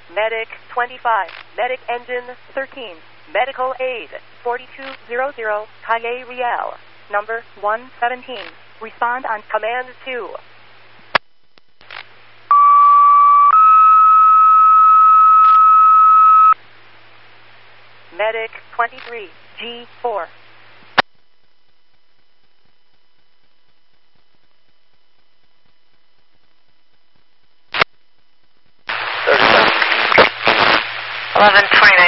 Medic 25, Medic Engine 13, Medical Aid 4200, Calle Real, number 117. Respond on Command 2. Medic 23, G4. $11.29.